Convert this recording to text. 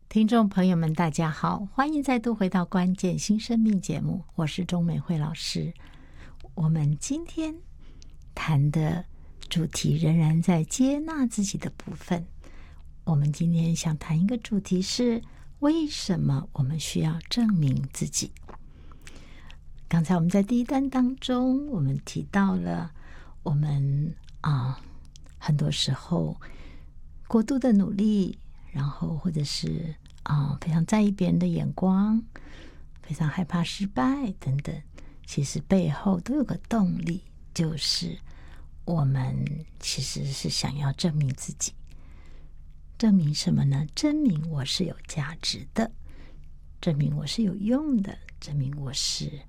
听众朋友们大家好，欢迎再度回到关键新生命节目，我是钟美惠老师。我们今天谈的主题仍然在接纳自己的部分。我们今天想谈一个主题是，为什么我们需要证明自己。刚才我们在第一段当中，我们提到了我们很多时候过度的努力，然后或者是非常在意别人的眼光，非常害怕失败等等，其实背后都有个动力，就是我们其实是想要证明自己。证明什么呢？证明我是有价值的，证明我是有用的，证明我是